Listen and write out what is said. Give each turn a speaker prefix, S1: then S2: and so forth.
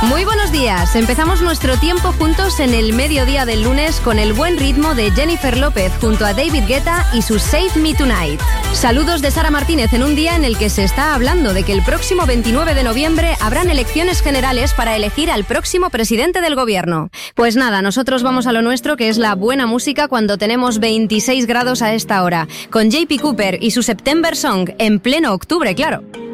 S1: Muy buenos días. Empezamos nuestro tiempo juntos en el mediodía del lunes con el buen ritmo de Jennifer López junto a David Guetta y su Save Me Tonight. Saludos de Sara Martínez en un día en el que se está hablando de que el próximo 29 de noviembre habrán elecciones generales para elegir al próximo presidente del gobierno. Pues nada, nosotros vamos a lo nuestro, que es la buena música cuando tenemos 26 grados a esta hora, con JP Cooper y su September Song en pleno octubre, claro.